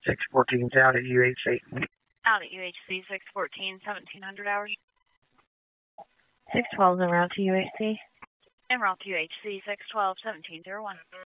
614's out at UHC. Out at UHC, 614, 1700 hours. 612's en route to UHC. En route to UHC, 612, 1701.